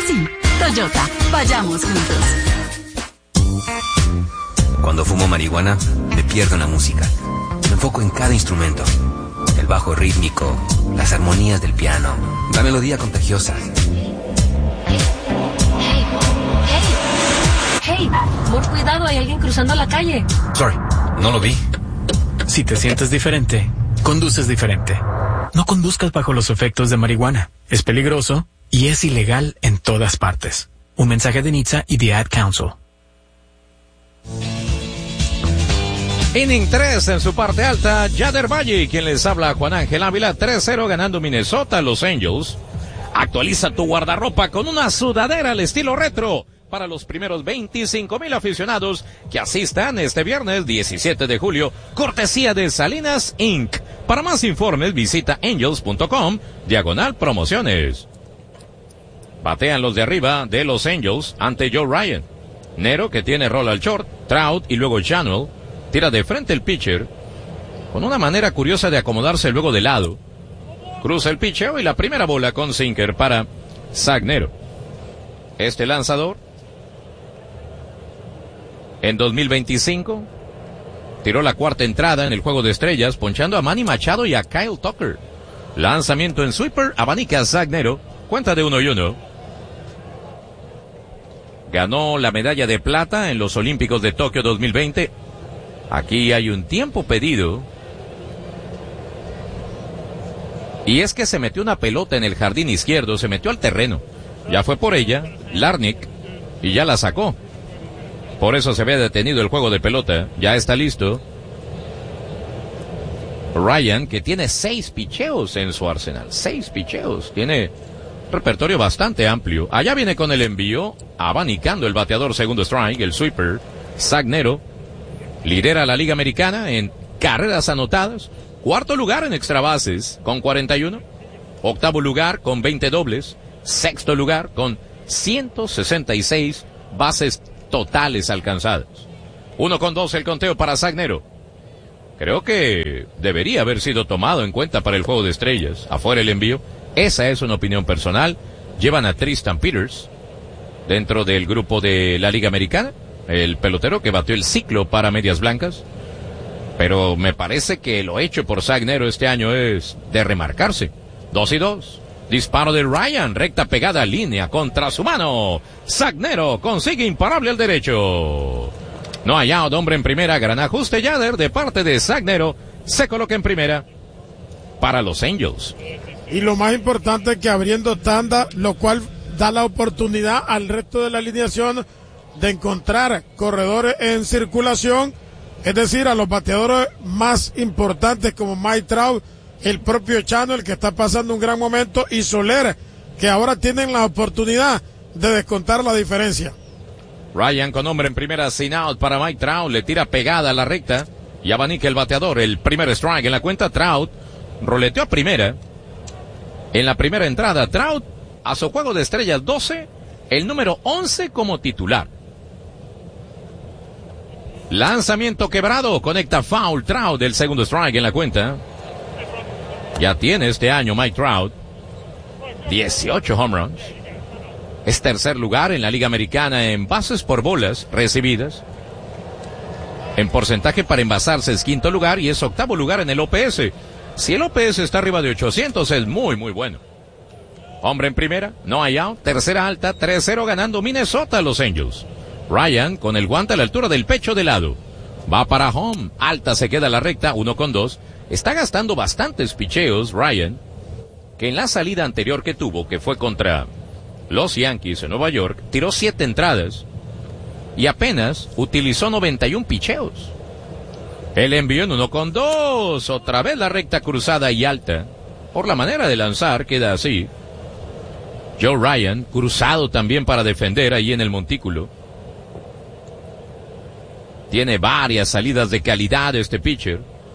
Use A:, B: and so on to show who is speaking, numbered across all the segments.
A: Sí, Toyota, vayamos juntos.
B: Cuando fumo marihuana, me pierdo en la música. Me enfoco en cada instrumento. El bajo rítmico, las armonías del piano, la melodía contagiosa.
C: Hey, por cuidado, hay alguien cruzando la calle.
B: Sorry, no lo vi.
D: Si te sientes diferente, conduces diferente. No conduzcas bajo los efectos de marihuana. Es peligroso y es ilegal en todas partes. Un mensaje de NHTSA y The Ad Council.
E: Inning 3 en su parte alta, Yader Valle, quien les habla, Juan Ángel Ávila, 3-0 ganando Minnesota, Los Angels. Actualiza tu guardarropa con una sudadera al estilo retro para los primeros 25,000 aficionados que asistan este viernes 17 de julio, cortesía de Salinas Inc. Para más informes visita angels.com/promociones. Batean los de arriba de Los Angels ante Joe Ryan. Nero, que tiene rol al short, Trout y luego Channel. Tira de frente el pitcher, con una manera curiosa de acomodarse luego de lado. Cruza el pitcheo y la primera bola con sinker para Zach Nero. Este lanzador, en 2025, tiró la cuarta entrada en el Juego de Estrellas, ponchando a Manny Machado y a Kyle Tucker. Lanzamiento en sweeper, abanica a Zach Nero, cuenta de 1-1. Ganó la medalla de plata en los Olímpicos de Tokio 2020. Aquí hay un tiempo pedido. Y es que se metió una pelota en el jardín izquierdo, se metió al terreno. Ya fue por ella, Larnach, y ya la sacó. Por eso se había detenido el juego de pelota. Ya está listo. Ryan, que tiene 6 picheos en su arsenal. 6 picheos. Tiene repertorio bastante amplio. Allá viene con el envío, abanicando el bateador segundo strike, el sweeper, Zach Nero. Lidera la Liga Americana en carreras anotadas. Cuarto lugar en extra bases con 41. Octavo lugar con 20 dobles. Sexto lugar con 166 bases totales alcanzadas. 1-2 el conteo para Zach Nero. Creo que debería haber sido tomado en cuenta para el Juego de Estrellas. Afuera el envío. Esa es una opinión personal. Llevan a Tristan Peters dentro del grupo de la Liga Americana. El pelotero que batió el ciclo para Medias Blancas. Pero me parece que lo hecho por Zach Nero este año es de remarcarse. 2-2. Disparo de Ryan, recta pegada a línea contra su mano. Zach Nero consigue imparable al derecho. No hay out, hombre en primera, gran ajuste Yader de parte de Zach Nero. Se coloca en primera para los Angels.
F: Y lo más importante es que abriendo tanda, lo cual da la oportunidad al resto de la alineación de encontrar corredores en circulación, es decir, a los bateadores más importantes como Mike Trout, el propio Channel, que está pasando un gran momento, y Soler, que ahora tienen la oportunidad de descontar la diferencia.
E: Ryan con hombre en primera, sin out para Mike Trout, le tira pegada a la recta y abanica el bateador. El primer strike en la cuenta. Trout roleteó a primera. En la primera entrada, Trout a su Juego de Estrellas 12, el número 11 como titular. Lanzamiento quebrado, conecta foul Trout del segundo strike en la cuenta. Ya tiene este año Mike Trout 18 home runs. Es tercer lugar en la Liga Americana en bases por bolas recibidas. En porcentaje para envasarse es quinto lugar y es octavo lugar en el OPS. Si el OPS está arriba de 800 es muy muy bueno. Hombre en primera, no hay out, tercera alta, 3-0 ganando Minnesota Los Angels. Ryan con el guante a la altura del pecho de lado. Va para home, alta se queda la recta, 1-2. Está gastando bastantes picheos Ryan, que en la salida anterior que tuvo, que fue contra los Yankees en Nueva York, tiró 7 entradas y apenas utilizó 91 picheos. El envío en 1-2, otra vez la recta cruzada y alta. Por la manera de lanzar queda así. Joe Ryan, cruzado también para defender ahí en el montículo. Tiene varias salidas de calidad este pitcher.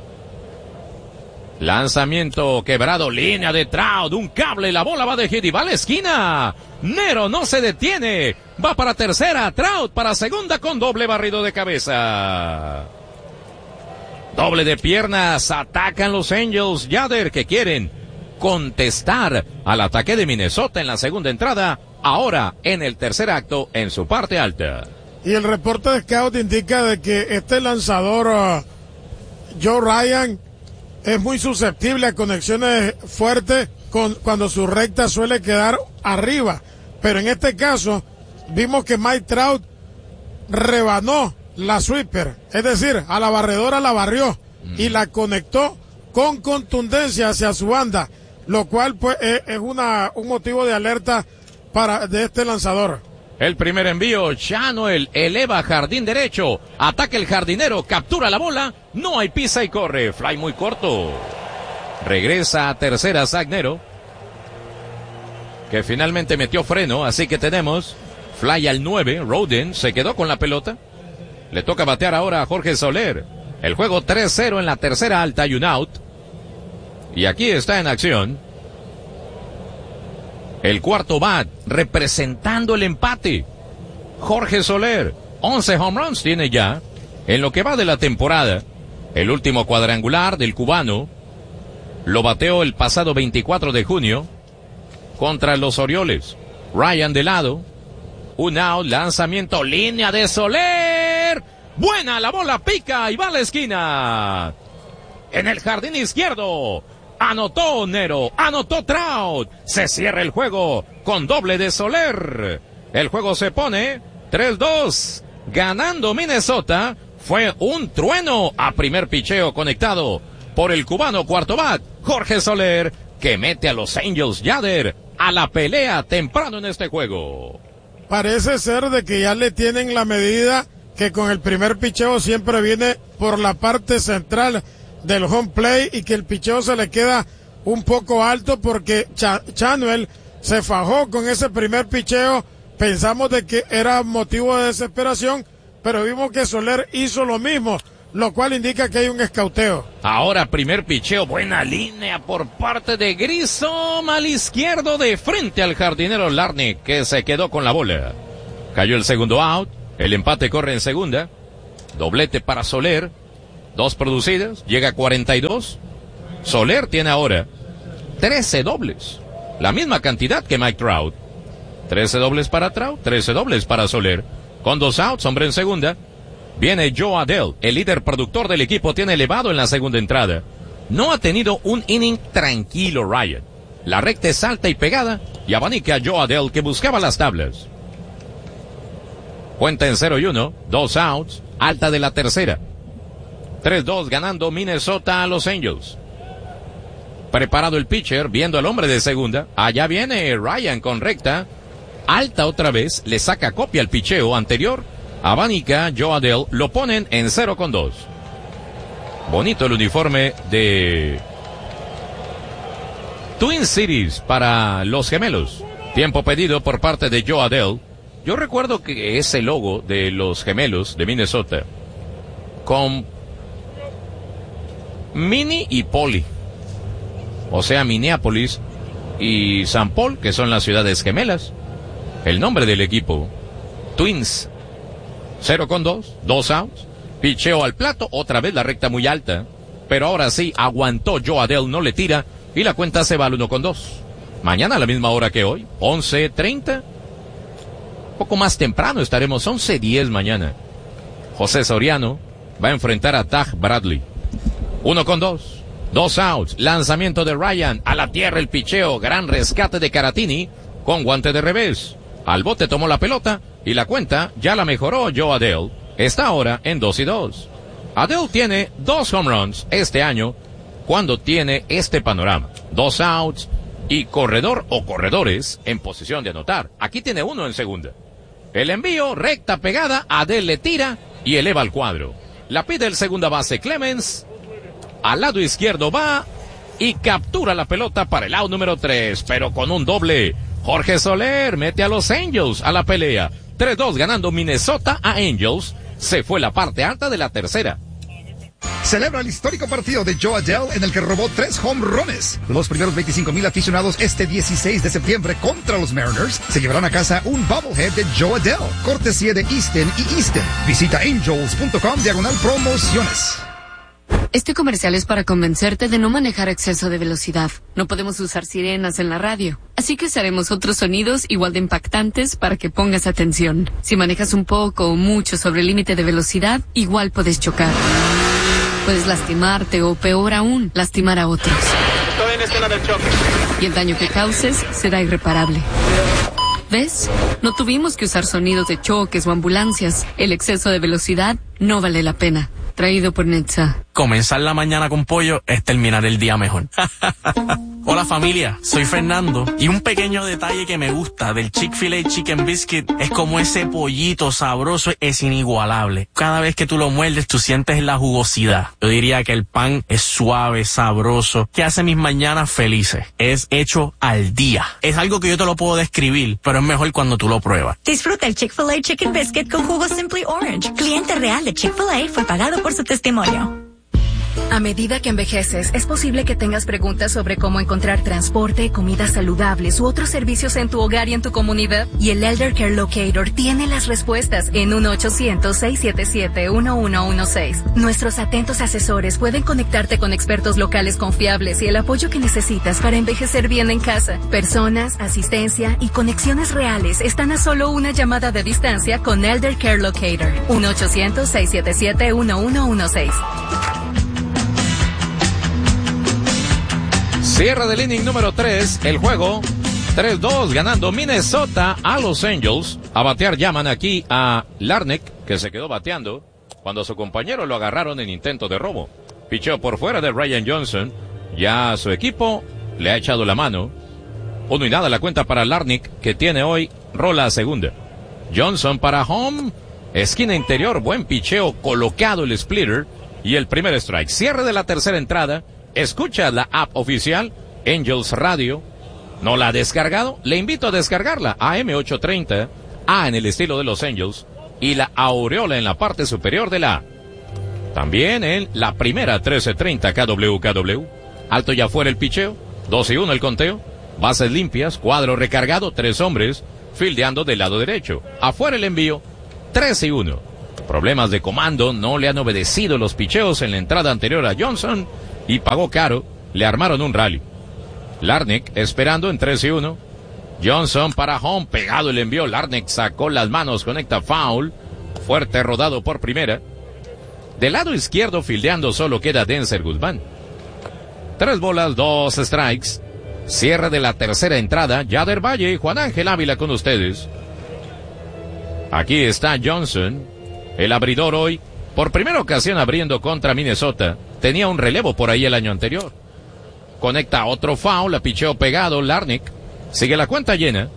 E: Lanzamiento quebrado, línea de Trout, un cable, la bola va de hit y va a la esquina. Nero no se detiene, va para tercera, Trout para segunda con doble barrido de cabeza. Doble de piernas, atacan los Angels, Yader, que quieren contestar al ataque de Minnesota en la segunda entrada, ahora en el tercer acto en su parte alta.
F: Y el reporte de scout indica de que este lanzador Joe Ryan es muy susceptible a conexiones fuertes cuando su recta suele quedar arriba, pero en este caso vimos que Mike Trout rebanó la sweeper, es decir, a la barredora la barrió y la conectó con contundencia hacia su banda, lo cual pues es un motivo de alerta de este lanzador.
E: El primer envío, Chanuel eleva jardín derecho, ataca el jardinero, captura la bola, no hay pisa y corre, fly muy corto. Regresa a tercera Zagnero, que finalmente metió freno, así que tenemos fly al 9, Roden se quedó con la pelota. Le toca batear ahora a Jorge Soler. El juego 3-0 en la tercera alta y un out. Y aquí está en acción el cuarto bat, representando el empate. Jorge Soler, 11 home runs tiene ya en lo que va de la temporada. El último cuadrangular del cubano lo bateó el pasado 24 de junio contra los Orioles. Ryan de lado, un out, lanzamiento, línea de Soler. Buena, la bola pica y va a la esquina. En el jardín izquierdo. Anotó Nero, anotó Trout. Se cierra el juego con doble de Soler. El juego se pone 3-2. Ganando Minnesota. Fue un trueno a primer picheo conectado por el cubano cuarto bat, Jorge Soler, que mete a los Angels Yader a la pelea temprano en este juego.
F: Parece ser de que ya le tienen la medida que con el primer picheo siempre viene por la parte central del home play y que el picheo se le queda un poco alto porque Chanuel se fajó con ese primer picheo. Pensamos de que era motivo de desesperación, pero vimos que Soler hizo lo mismo, lo cual indica que hay un escauteo.
E: Ahora primer picheo, buena línea por parte de Grissom al izquierdo de frente al jardinero Larney, que se quedó con la bola. Cayó el segundo out, el empate corre en segunda, doblete para Soler. 2 producidas, llega a 42. Soler tiene ahora 13 dobles. La misma cantidad que Mike Trout. 13 dobles para Trout, 13 dobles para Soler. Con 2 outs, hombre en segunda. Viene Joe Adell, el líder productor del equipo, tiene elevado en la segunda entrada. No ha tenido un inning tranquilo Ryan. La recta es alta y pegada y abanica a Joe Adell, que buscaba las tablas. Cuenta en 0-1, 2 outs, alta de la tercera. 3-2 ganando Minnesota a los Angels. Preparado el pitcher, viendo al hombre de segunda. Allá viene Ryan con recta. Alta otra vez, le saca copia al picheo anterior. Abanica, Joe Adell, lo ponen en 0-2. Bonito el uniforme de Twin Cities para los gemelos. Tiempo pedido por parte de Joe Adell. Yo recuerdo que ese logo de los gemelos de Minnesota con Mini y Poli, o sea, Minneapolis y San Paul, que son las ciudades gemelas. El nombre del equipo, Twins. 0-2, 2 outs, picheo al plato, otra vez la recta muy alta, pero ahora sí, aguantó Joe Adell, no le tira, y la cuenta se va al 1-2. Mañana a la misma hora que hoy, 11:30, poco más temprano estaremos, 11:10 mañana. José Soriano va a enfrentar a Taj Bradley. 1-2, 2 outs, lanzamiento de Ryan, a la tierra el picheo, gran rescate de Caratini, con guante de revés. Al bote tomó la pelota, y la cuenta ya la mejoró Joe Adell. Está ahora en 2-2. Adell tiene 2 home runs este año, cuando tiene este panorama. 2 outs, y corredor o corredores en posición de anotar. Aquí tiene 1 en segunda. El envío, recta pegada, Adell le tira, y eleva al cuadro. La pide el segunda base Clemens. Al lado izquierdo va y captura la pelota para el out número 3, pero con un doble. Jorge Soler mete a los Angels a la pelea. 3-2 ganando Minnesota a Angels. Se fue la parte alta de la tercera.
G: Celebra el histórico partido de Joe Adell en el que robó 3 home runs. Los primeros 25,000 aficionados este 16 de septiembre contra los Mariners se llevarán a casa un bobblehead de Joe Adell, cortesía de Easton y Easton. Visita angels.com/promociones.
H: Este comercial es para convencerte de no manejar a exceso de velocidad. No podemos usar sirenas en la radio. Así que usaremos otros sonidos igual de impactantes para que pongas atención. Si manejas un poco o mucho sobre el límite de velocidad, igual puedes chocar. Puedes lastimarte o, peor aún, lastimar a otros.
I: Estoy en escena del choque.
H: Y el daño que causes será irreparable. ¿Ves? No tuvimos que usar sonidos de choques o ambulancias. El exceso de velocidad no vale la pena. Traído por Netza.
J: Comenzar la mañana con pollo es terminar el día mejor. Hola familia, soy Fernando y un pequeño detalle que me gusta del Chick-fil-A Chicken Biscuit es como ese pollito sabroso es inigualable. Cada vez que tú lo muerdes tú sientes la jugosidad. Yo diría que el pan es suave, sabroso, que hace mis mañanas felices. Es hecho al día. Es algo que yo te lo puedo describir, pero es mejor cuando tú lo pruebas.
K: Disfruta el Chick-fil-A Chicken Biscuit con jugo Simply Orange. Cliente real de Chick-fil-A fue pagado por su testimonio.
L: A medida que envejeces, es posible que tengas preguntas sobre cómo encontrar transporte, comidas saludables u otros servicios en tu hogar y en tu comunidad. Y el Elder Care Locator tiene las respuestas en 1-800-677-1116. Nuestros atentos asesores pueden conectarte con expertos locales confiables y el apoyo que necesitas para envejecer bien en casa. Personas, asistencia y conexiones reales están a solo una llamada de distancia con Elder Care Locator. 1-800-677-1116.
E: Cierre del inning número 3, el juego 3-2 ganando Minnesota a Los Angels. A batear llaman aquí a Larnach, que se quedó bateando cuando a su compañero lo agarraron en intento de robo. Pichó por fuera de Ryan Johnson. Ya su equipo le ha echado la mano. 1-0 la cuenta para Larnach, que tiene hoy rola a segunda. Johnson para home, esquina interior, buen picheo, colocado el splitter y el primer strike. Cierre de la tercera entrada. Escucha la app oficial Angels Radio. ¿No la ha descargado? Le invito a descargarla. AM830, A en el estilo de Los Angels y la aureola en la parte superior de la A. También en la primera 1330 KWKW. Alto y afuera el picheo. 2-1 el conteo. Bases limpias, cuadro recargado, 3 hombres fildeando del lado derecho. Afuera el envío. 3-1. Problemas de comando, no le han obedecido los picheos en la entrada anterior a Johnson y pagó caro, le armaron un rally. Larnach esperando en 3-1. Johnson para home, pegado el envío. Larnach sacó las manos, conecta foul. Fuerte rodado por primera. Del lado izquierdo fildeando solo queda Denzer Guzmán. 3 bolas, 2 strikes. Cierre de la tercera entrada. Yader Valle y Juan Ángel Ávila con ustedes. Aquí está Johnson, el abridor hoy. Por primera ocasión abriendo contra Minnesota. Tenía un relevo por ahí el año anterior. Conecta otro foul, la picheo pegado, Larnach. Sigue la cuenta llena.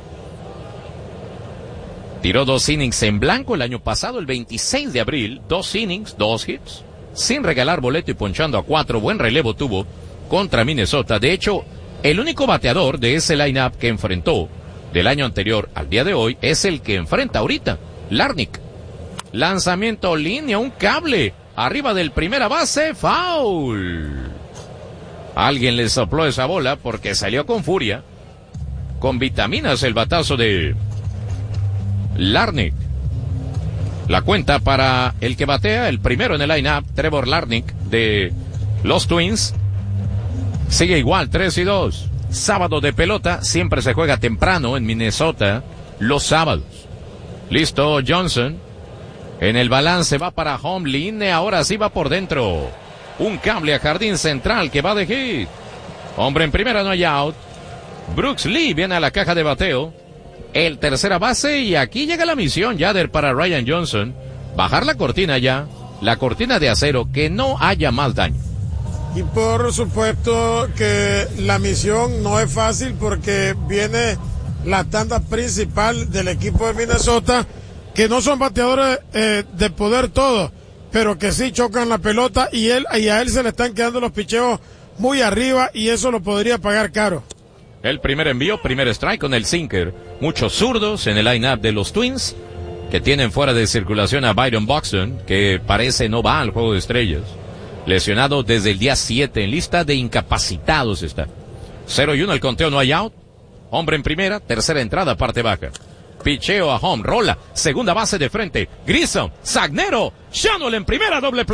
E: Tiró 2 innings en blanco el año pasado, el 26 de abril. 2 innings, 2 hits. Sin regalar boleto y ponchando a 4. Buen relevo tuvo contra Minnesota. De hecho, el único bateador de ese line-up que enfrentó del año anterior al día de hoy es el que enfrenta ahorita, Larnach. Lanzamiento línea, un cable. Arriba del primera base, foul. Alguien le sopló esa bola porque salió con furia. Con vitaminas el batazo de Larnach. La cuenta para el que batea, el primero en el line-up, Trevor Larnach de los Twins. Sigue igual, 3-2. Sábado de pelota, siempre se juega temprano en Minnesota, los sábados. Listo, Johnson. En el balance va para home línea, ahora sí va por dentro. Un cable a jardín central que va de hit. Hombre en primera, no hay out. Brooks Lee viene a la caja de bateo. El tercera base y aquí llega la misión, Yader, para Ryan Johnson. Bajar la cortina ya, la cortina de acero, que no haya más daño.
F: Y por supuesto que la misión no es fácil porque viene la tanda principal del equipo de Minnesota, que no son bateadores de poder todos, pero que sí chocan la pelota y a él se le están quedando los picheos muy arriba y eso lo podría pagar caro.
E: El primer envío, primer strike con el sinker. Muchos zurdos en el line-up de los Twins, que tienen fuera de circulación a Byron Buxton, que parece no va al juego de estrellas. Lesionado desde el día 7, en lista de incapacitados está. 0-1 el conteo, no hay out. Hombre en primera, tercera entrada, parte baja. Picheo a home, rola, segunda base de frente. Grissom, Zagnero, Shannon en primera, doble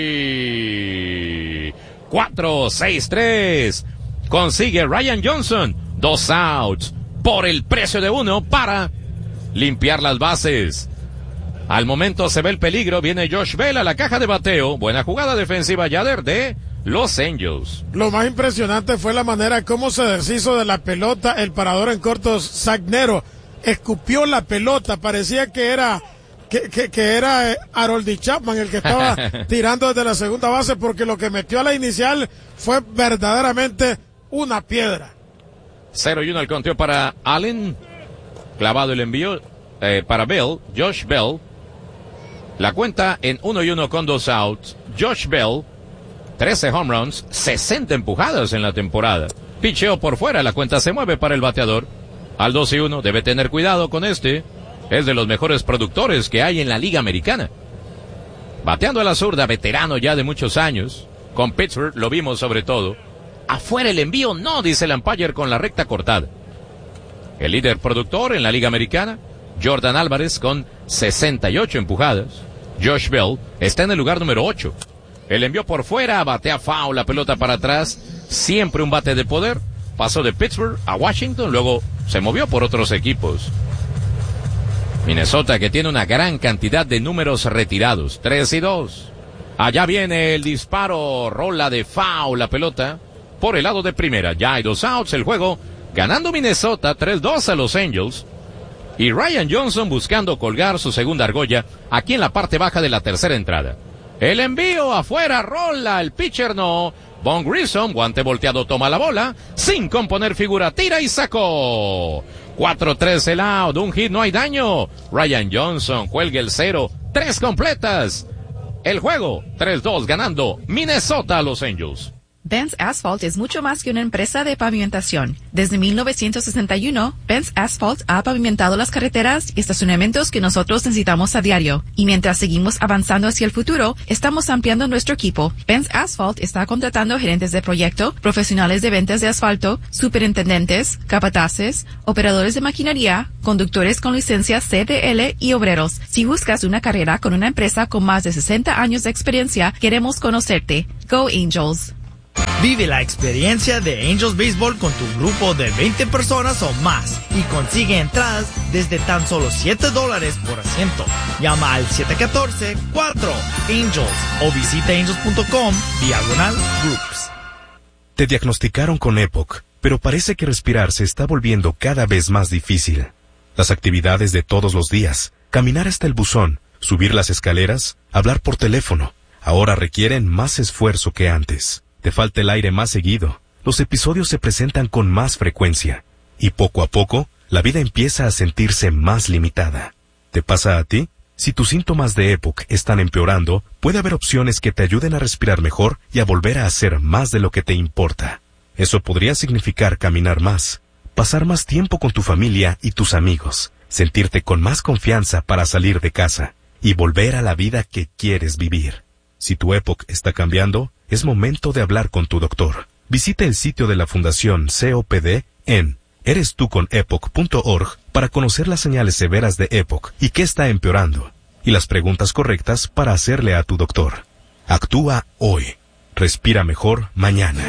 E: play. 4-6-3. Consigue Ryan Johnson. 2 outs. Por el precio de 1 para limpiar las bases. Al momento se ve el peligro. Viene Josh Bell a la caja de bateo. Buena jugada defensiva, Yader, de Los Angels.
F: Lo más impresionante fue la manera como se deshizo de la pelota el parador en cortos Zagnero. Escupió la pelota, parecía que era Harold Chapman el que estaba tirando desde la segunda base, porque lo que metió a la inicial fue verdaderamente una piedra.
E: 0-1 el conteo para Allen. Clavado el envío para Bell, Josh Bell. La cuenta en 1-1 con 2 outs. Josh Bell, 13 home runs, 60 empujadas en la temporada. Picheo por fuera, la cuenta se mueve para el bateador. Al 2-1, debe tener cuidado con este. Es de los mejores productores que hay en la Liga Americana. Bateando a la zurda, veterano ya de muchos años. Con Pittsburgh lo vimos sobre todo. Afuera el envío, no, dice el umpire con la recta cortada. El líder productor en la Liga Americana, Jordan Álvarez, con 68 empujadas. Josh Bell está en el lugar número 8. El envío por fuera, batea foul, la pelota para atrás. Siempre un bate de poder. Pasó de Pittsburgh a Washington, luego se movió por otros equipos. Minnesota, que tiene una gran cantidad de números retirados, 3-2. Allá viene el disparo, rola de foul, la pelota por el lado de primera. Ya hay 2 outs, el juego ganando Minnesota 3-2 a Los Angels. Y Ryan Johnson buscando colgar su segunda argolla aquí en la parte baja de la tercera entrada. El envío afuera, rola, el pitcher no. Von Grissom, guante volteado, toma la bola, sin componer figura, tira y sacó. 4-3 el out, un hit, no hay daño. Ryan Johnson cuelga el 0, 3 completas. El juego, 3-2 ganando Minnesota a Los Angels.
M: Benz Asphalt es mucho más que una empresa de pavimentación. Desde 1961, Benz Asphalt ha pavimentado las carreteras y estacionamientos que nosotros necesitamos a diario. Y mientras seguimos avanzando hacia el futuro, estamos ampliando nuestro equipo. Benz Asphalt está contratando gerentes de proyecto, profesionales de ventas de asfalto, superintendentes, capataces, operadores de maquinaria, conductores con licencia CDL y obreros. Si buscas una carrera con una empresa con más de 60 años de experiencia, queremos conocerte. Go Angels.
N: Vive la experiencia de Angels Baseball con tu grupo de 20 personas o más y consigue entradas desde tan solo $7 por asiento. Llama al 714-4-ANGELS o visita angels.com/groups.
O: Te diagnosticaron con EPOC, pero parece que respirar se está volviendo cada vez más difícil. Las actividades de todos los días, caminar hasta el buzón, subir las escaleras, hablar por teléfono, ahora requieren más esfuerzo que antes. Te falta el aire más seguido, los episodios se presentan con más frecuencia, y poco a poco, la vida empieza a sentirse más limitada. ¿Te pasa a ti? Si tus síntomas de EPOC están empeorando, puede haber opciones que te ayuden a respirar mejor y a volver a hacer más de lo que te importa. Eso podría significar caminar más, pasar más tiempo con tu familia y tus amigos, sentirte con más confianza para salir de casa, y volver a la vida que quieres vivir. Si tu EPOC está cambiando, es momento de hablar con tu doctor. Visita el sitio de la Fundación COPD en erestuconepoc.org para conocer las señales severas de EPOC y qué está empeorando, y las preguntas correctas para hacerle a tu doctor. Actúa hoy. Respira mejor mañana.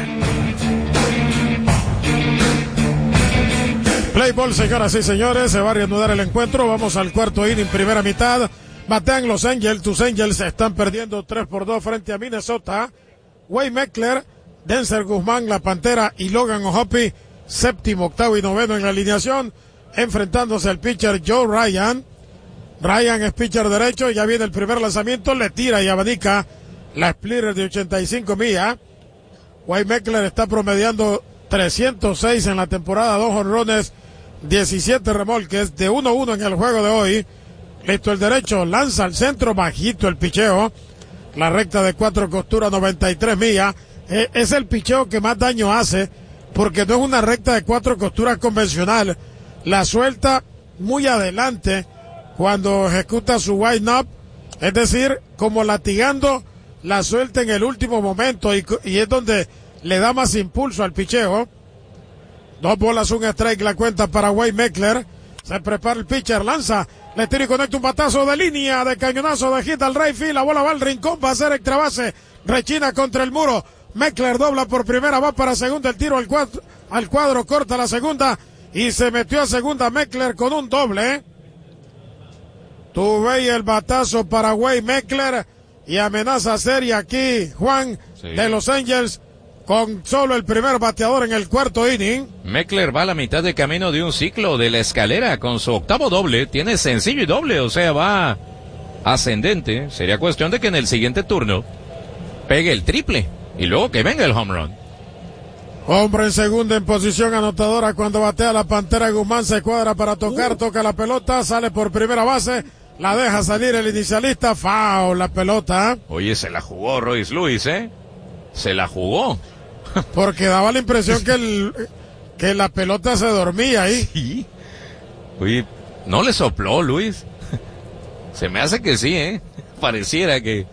F: Play ball, señoras y señores, se va a reanudar el encuentro. Vamos al cuarto inning, primera mitad. Batean Los Angels, tus Angels están perdiendo 3-2 frente a Minnesota. Wade Meckler, Denzer Guzmán, La Pantera y Logan O'Hoppe, séptimo, octavo y noveno en la alineación, enfrentándose al pitcher Joe Ryan. Ryan es pitcher derecho, ya viene el primer lanzamiento, le tira y abanica la splitter de 85 millas. Wade Meckler está promediando 306 en la temporada, 2 jonrones, 17 remolques, de 1-1 en el juego de hoy. Listo el derecho, lanza al centro, bajito el picheo. La recta de 4 costuras, 93 millas. Es el picheo que más daño hace, porque no es una recta de 4 costuras convencional. La suelta muy adelante cuando ejecuta su wind up, es decir, como latigando, la suelta en el último momento y es donde le da más impulso al picheo. 2 bolas, 1 strike la cuenta para Wade Meckler. Se prepara el pitcher, lanza, le tira y conecta un batazo de línea, de cañonazo, de hit al right field, la bola va al rincón, va a ser extra base, rechina contra el muro. Meckler dobla por primera, va para segunda, el tiro al cuadro, corta la segunda y se metió a segunda Meckler con un doble. Tuve el batazo para Wade Meckler y amenaza seria aquí Juan de Los Angels con solo el primer bateador en el cuarto inning.
E: Meckler va a la mitad de camino de un ciclo de la escalera con su octavo doble, tiene sencillo y doble, o sea, va ascendente. Sería cuestión de que en el siguiente turno pegue el triple y luego que venga el home run.
F: Hombre en segunda en posición anotadora cuando batea la Pantera. Guzmán se cuadra para tocar, toca la pelota, sale por primera base, la deja salir el inicialista, foul la pelota.
E: Oye, se la jugó Royce Lewis, se la jugó.
F: Porque daba la impresión que la pelota se dormía ahí.
E: Sí. Oye, no le sopló Luis. Se me hace que sí, Pareciera que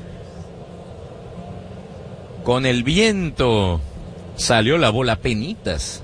E: con el viento salió la bola penitas.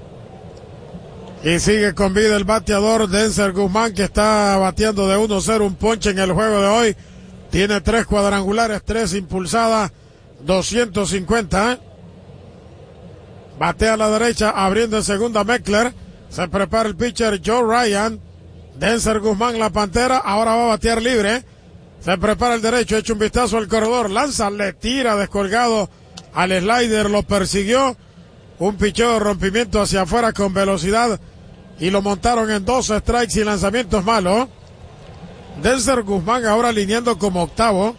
F: Y sigue con vida el bateador Denzer Guzmán, que está bateando de 1-0, un ponche en el juego de hoy. Tiene 3 cuadrangulares, 3 impulsadas, 250. Batea a la derecha, abriendo en segunda Meckler. Se prepara el pitcher Joe Ryan. Denzer Guzmán, la Pantera, ahora va a batear libre. Se prepara el derecho, echa un vistazo al corredor, lanza, le tira descolgado al slider, lo persiguió. Un picheo de rompimiento hacia afuera con velocidad y lo montaron en 2 strikes y lanzamientos malos. Denzer Guzmán ahora alineando como octavo.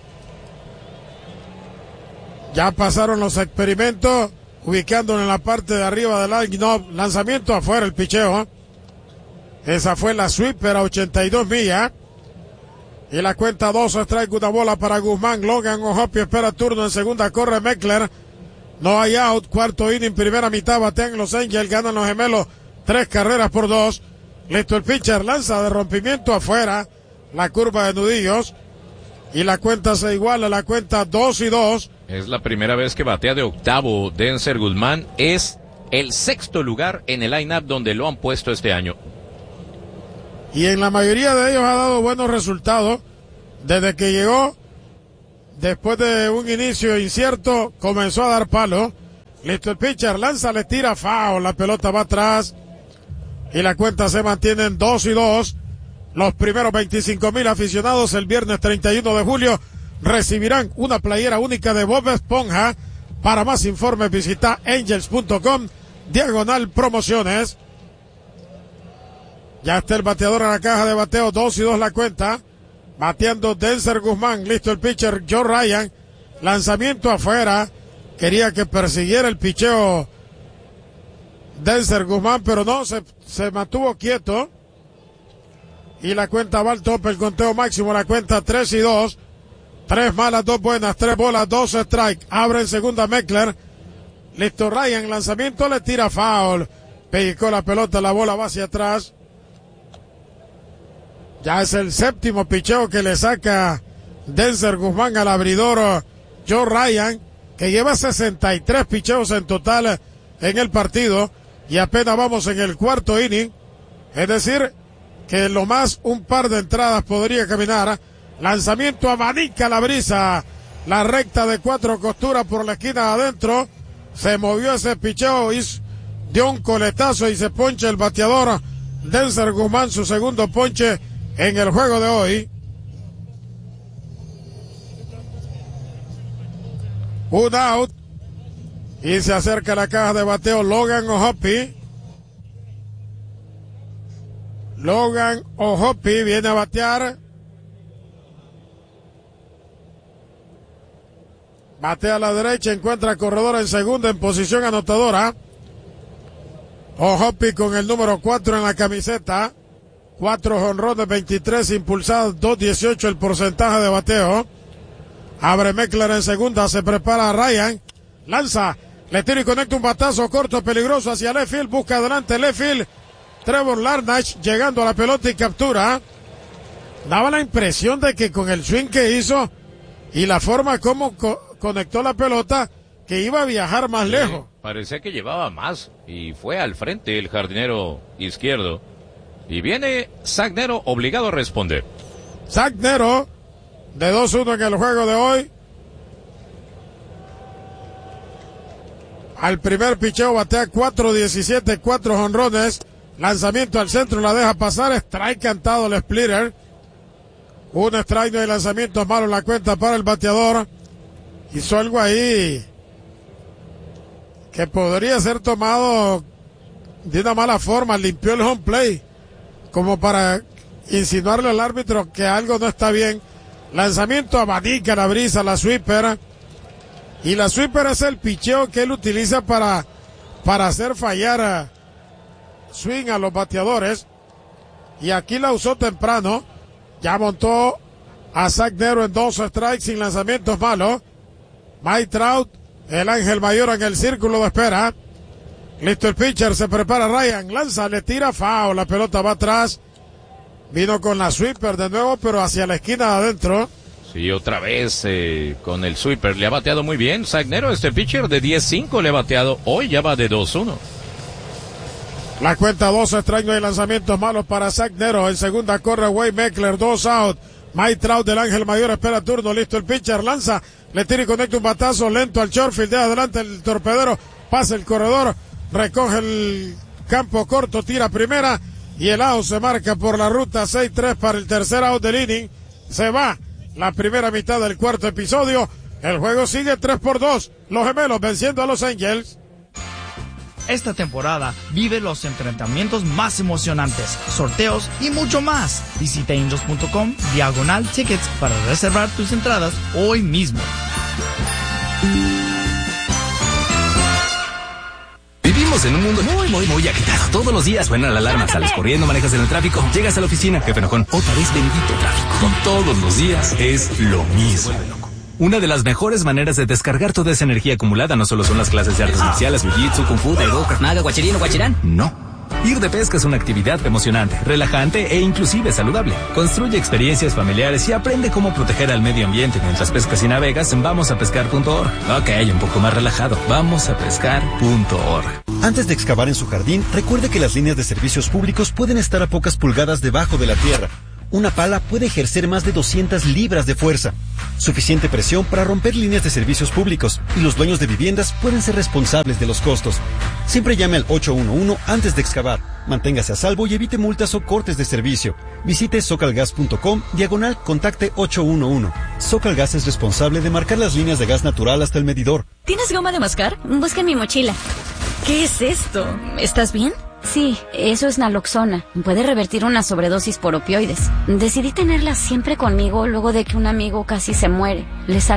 F: Ya pasaron los experimentos, ubicándolo en la parte de arriba del line-up. Lanzamiento afuera el picheo. Esa fue la sweeper a 82 millas. Y la cuenta 2 strike, una bola para Guzmán. Logan O'Hoppe espera turno en segunda, corre Meckler. No hay out, cuarto inning, primera mitad, batean Los Angels, ganan los gemelos 3 carreras por 2. Listo el pitcher, lanza de rompimiento afuera, la curva de nudillos. Y la cuenta se iguala, la cuenta 2-2.
E: Es la primera vez que batea de octavo Denzer Guzmán. Es el 6º lugar en el line-up donde lo han puesto este año.
F: Y en la mayoría de ellos ha dado buenos resultados. Desde que llegó, después de un inicio incierto, comenzó a dar palo. Listo el pitcher, lanza, le tira, foul, la pelota va atrás. Y la cuenta se mantiene en 2-2. Los primeros 25,000 aficionados el viernes 31 de julio recibirán una playera única de Bob Esponja. Para más informes visita angels.com/promociones. Ya está el bateador en la caja de bateo, 2-2 la cuenta. Bateando Denzer Guzmán, listo el pitcher Joe Ryan. Lanzamiento afuera. Quería que persiguiera el picheo Denzer Guzmán, pero no, se mantuvo quieto. Y la cuenta va al tope, el conteo máximo, la cuenta 3-2. 3 malas, 2 buenas, 3 bolas, 2 strike. Abre en segunda Meckler. Listo Ryan, lanzamiento, le tira foul. Pellizcó la pelota, la bola va hacia atrás. Ya es el 7º picheo que le saca Denzer Guzmán al abridor Joe Ryan, que lleva 63 picheos en total en el partido. Y apenas vamos en el 4º inning. Es decir, que lo más un par de entradas podría caminar. Lanzamiento, abanica la brisa. La recta de 4 costuras por la esquina de adentro. Se movió ese picheo, dio un coletazo y se poncha el bateador Denzer Guzmán, su segundo ponche en el juego de hoy. Un out. Y se acerca a la caja de bateo Logan O'Hoppe. Logan O'Hoppe viene a batear. Batea a la derecha, encuentra corredor en segunda en posición anotadora. O'Hoppe con el número 4 en la camiseta. 4 jonrones, 23 impulsados, 2.18 el porcentaje de bateo. Abre Meckler en segunda, se prepara Ryan. Lanza, le tira y conecta un batazo corto, peligroso hacia left field, busca adelante left field. Trevor Larnach llegando a la pelota y captura. Daba la impresión de que con el swing que hizo y la forma como conectó la pelota, que iba a viajar más lejos.
E: Parecía que llevaba más y fue al frente el jardinero izquierdo. Y viene Zach Nero obligado a responder.
F: Zach Nero, de 2-1 en el juego de hoy. Al primer picheo batea 4-17, 4 jonrones. Lanzamiento al centro, la deja pasar. Strike cantado el splitter. Un strike de lanzamiento malo en la cuenta para el bateador. Hizo algo ahí que podría ser tomado de una mala forma. Limpió el home play como para insinuarle al árbitro que algo no está bien. Lanzamiento abanica la brisa, la sweeper. Y la sweeper es el picheo que él utiliza para hacer fallar a swing a los bateadores. Y aquí la usó temprano. Ya montó a Zach Nero en 2 strikes sin lanzamientos malos. Mike Trout, el ángel mayor en el círculo de espera. Listo el pitcher, se prepara Ryan, lanza, le tira, foul, la pelota va atrás. Vino con la sweeper de nuevo, pero hacia la esquina de adentro.
E: Sí, otra vez con el sweeper. Le ha bateado muy bien Zach Nero, este pitcher de 10-5 le ha bateado. Hoy ya va de 2-1.
F: La cuenta 2 extraños y lanzamientos malos para Zach Nero. En segunda corre Wade Meckler, 2 out. Mike Trout del ángel mayor espera turno. Listo el pitcher, lanza, le tira y conecta un batazo lento al shortfield. De adelante el torpedero, pasa el corredor, recoge el campo corto, tira primera. Y el out se marca por la ruta 6-3 para el tercer out del inning. Se va la primera mitad del cuarto episodio. El juego sigue 3-2. Los gemelos venciendo a los Angels.
N: Esta temporada vive los enfrentamientos más emocionantes, sorteos y mucho más. Visita angels.com/tickets para reservar tus entradas hoy mismo.
B: Vivimos en un mundo muy agitado. Todos los días suena la alarma, sales corriendo, manejas en el tráfico, llegas a la oficina, jefe enojón, otra vez bendito tráfico. Y todos los días es lo mismo. Una de las mejores maneras de descargar toda esa energía acumulada no solo son las clases de artes marciales, jiu-jitsu, kung fu, taekwondo, krav maga, guachirín o guachirán. No. Ir de pesca es una actividad emocionante, relajante e inclusive saludable. Construye experiencias familiares y aprende cómo proteger al medio ambiente mientras pescas y navegas en vamosapescar.org. Ok, un poco más relajado. Vamosapescar.org.
P: Antes de excavar en su jardín, recuerde que las líneas de servicios públicos pueden estar a pocas pulgadas debajo de la tierra. Una pala puede ejercer más de 200 libras de fuerza. Suficiente presión para romper líneas de servicios públicos, y los dueños de viviendas pueden ser responsables de los costos. Siempre llame al 811 antes de excavar. Manténgase a salvo y evite multas o cortes de servicio. Visite socalgas.com/contacte 811. Socalgas es responsable de marcar las líneas de gas natural hasta el medidor.
C: ¿Tienes goma de mascar?
K: Busca en mi mochila.
C: ¿Qué es esto? ¿Estás bien?
K: Sí, eso es naloxona. Puede revertir una sobredosis por opioides. Decidí tenerla siempre conmigo luego de que un amigo casi se muere. Le